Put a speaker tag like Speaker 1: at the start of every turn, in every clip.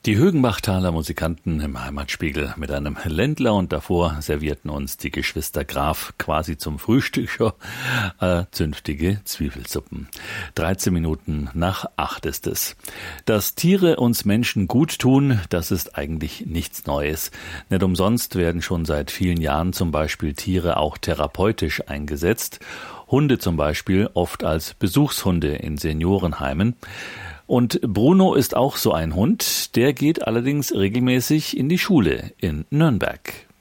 Speaker 1: Die Högenbachtaler Musikanten im Heimatspiegel mit einem Ländler und davor servierten uns die Geschwister Graf quasi zum Frühstück schon zünftige Zwiebelsuppen. 13 Minuten nach 8 ist es. Dass Tiere uns Menschen gut tun, das ist eigentlich nichts Neues. Nicht umsonst werden schon seit vielen Jahren zum Beispiel Tiere auch therapeutisch eingesetzt. Hunde zum Beispiel oft als Besuchshunde in Seniorenheimen. Und Bruno ist auch so ein Hund, der geht allerdings regelmäßig in die Schule in Nürnberg.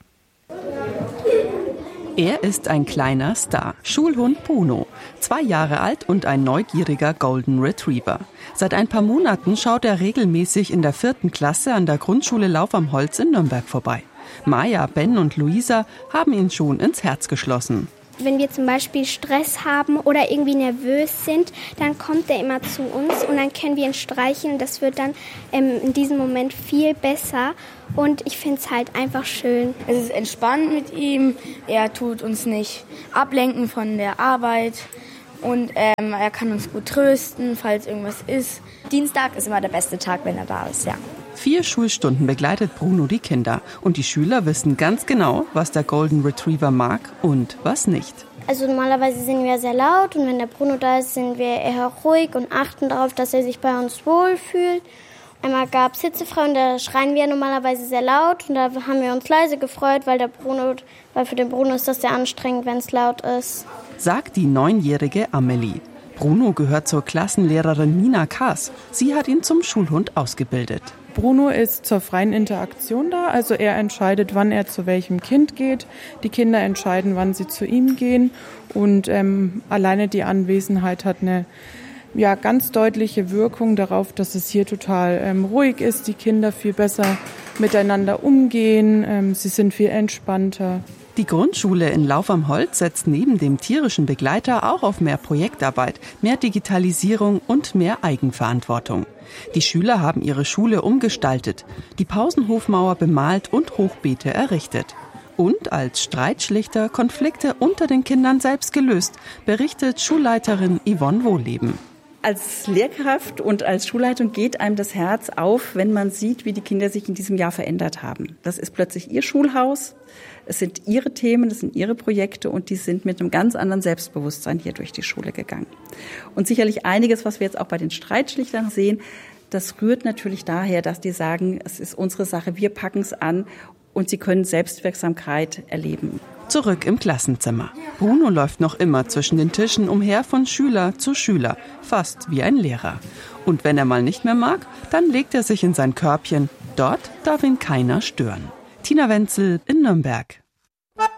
Speaker 2: Er ist ein kleiner Star, Schulhund Bruno, 2 Jahre alt und ein neugieriger Golden Retriever. Seit ein paar Monaten schaut er regelmäßig in der 4. Klasse an der Grundschule Lauf am Holz in Nürnberg vorbei. Maja, Ben und Luisa haben ihn schon ins Herz geschlossen.
Speaker 3: Wenn wir zum Beispiel Stress haben oder irgendwie nervös sind, dann kommt er immer zu uns und dann können wir ihn streicheln. Das wird dann in diesem Moment viel besser und ich finde es halt einfach schön.
Speaker 4: Es ist entspannt mit ihm, er tut uns nicht ablenken von der Arbeit und er kann uns gut trösten, falls irgendwas ist.
Speaker 5: Dienstag ist immer der beste Tag, wenn er da ist, ja.
Speaker 2: 4 Schulstunden begleitet Bruno die Kinder und die Schüler wissen ganz genau, was der Golden Retriever mag und was nicht.
Speaker 3: Also normalerweise sind wir sehr laut und wenn der Bruno da ist, sind wir eher ruhig und achten darauf, dass er sich bei uns wohlfühlt. Einmal gab es hitzefrei und da schreien wir normalerweise sehr laut und da haben wir uns leise gefreut, weil für den Bruno ist das sehr anstrengend, wenn es laut ist.
Speaker 2: Sagt die 9-jährige Amelie. Bruno gehört zur Klassenlehrerin Nina Kaas. Sie hat ihn zum Schulhund ausgebildet.
Speaker 6: Bruno ist zur freien Interaktion da, also er entscheidet, wann er zu welchem Kind geht. Die Kinder entscheiden, wann sie zu ihm gehen und alleine die Anwesenheit hat eine ganz deutliche Wirkung darauf, dass es hier total ruhig ist, die Kinder viel besser miteinander umgehen, sie sind viel entspannter.
Speaker 2: Die Grundschule in Lauf am Holz setzt neben dem tierischen Begleiter auch auf mehr Projektarbeit, mehr Digitalisierung und mehr Eigenverantwortung. Die Schüler haben ihre Schule umgestaltet, die Pausenhofmauer bemalt und Hochbeete errichtet. Und als Streitschlichter Konflikte unter den Kindern selbst gelöst, berichtet Schulleiterin Yvonne Wohleben.
Speaker 7: Als Lehrkraft und als Schulleitung geht einem das Herz auf, wenn man sieht, wie die Kinder sich in diesem Jahr verändert haben. Das ist plötzlich ihr Schulhaus, es sind ihre Themen, das sind ihre Projekte und die sind mit einem ganz anderen Selbstbewusstsein hier durch die Schule gegangen. Und sicherlich einiges, was wir jetzt auch bei den Streitschlichtern sehen, das rührt natürlich daher, dass die sagen, es ist unsere Sache, wir packen es an und sie können Selbstwirksamkeit erleben.
Speaker 2: Zurück im Klassenzimmer. Bruno läuft noch immer zwischen den Tischen umher von Schüler zu Schüler, fast wie ein Lehrer. Und wenn er mal nicht mehr mag, dann legt er sich in sein Körbchen. Dort darf ihn keiner stören. Tina Wenzel in Nürnberg.